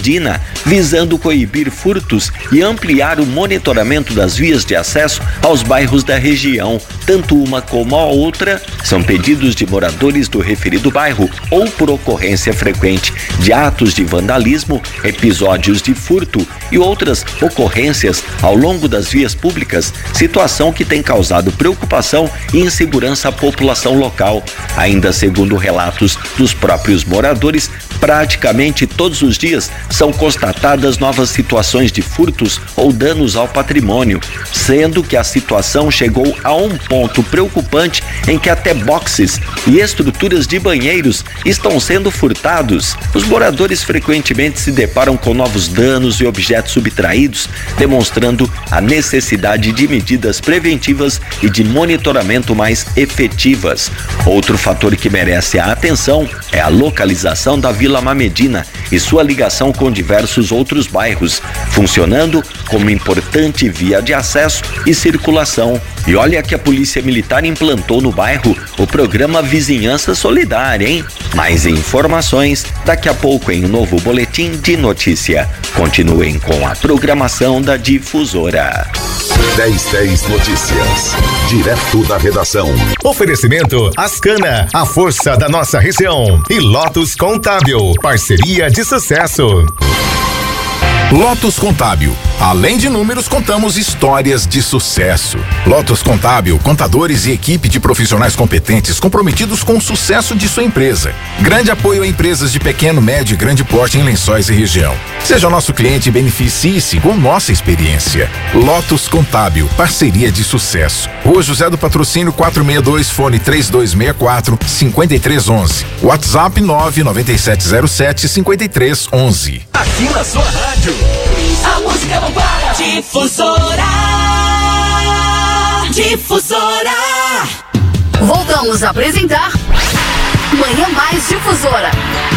Medina, visando coibir furtos e ampliar o monitoramento das vias de acesso aos bairros da região. Tanto uma como a outra são pedidos de moradores do referido bairro ou por ocorrência frequente de atos de vandalismo, episódios de furto e outras ocorrências ao longo das vias públicas, situação que tem causado preocupação e insegurança à população local. Ainda segundo relatos dos próprios moradores, praticamente todos os dias são constatadas novas situações de furtos ou danos ao patrimônio, sendo que a situação chegou a um ponto preocupante em que até boxes e estruturas de banheiros estão sendo furtados. Os moradores frequentemente se deparam com novos danos e objetos subtraídos, demonstrando a necessidade de medidas preventivas e de monitoramento mais efetivas. Outro fator que merece a atenção é a localização da Vila Mamedina e sua ligação com diversos outros bairros, funcionando como importante via de acesso e circulação. E olha que a Polícia Militar implantou no bairro o programa Vizinhança Solidária, hein? Mais informações daqui a pouco em um novo boletim de notícia. Continuem com a programação da Difusora. 1010 Notícias, direto da redação. Oferecimento Ascana, a força da nossa região. E Lotus Contábil, parceria de sucesso. Lotus Contábil. Além de números, contamos histórias de sucesso. Lotus Contábil, contadores e equipe de profissionais competentes comprometidos com o sucesso de sua empresa. Grande apoio a empresas de pequeno, médio e grande porte em Lençóis e região. Seja nosso cliente e beneficie-se com nossa experiência. Lotus Contábil, parceria de sucesso. Rua José do Patrocínio 462, fone 3264-5311. WhatsApp 99707-5311. Aqui na sua rádio, a música não para. Difusora. Difusora. Voltamos a apresentar Manhã Mais Difusora.